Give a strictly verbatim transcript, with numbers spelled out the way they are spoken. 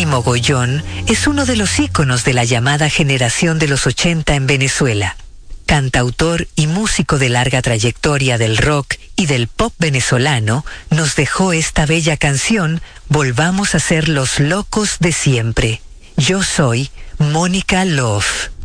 Tony Mogollón es uno de los íconos de la llamada generación de los ochenta en Venezuela. Cantautor y músico de larga trayectoria del rock y del pop venezolano, nos dejó esta bella canción, Volvamos a ser los locos de siempre. Yo soy Mónica Love.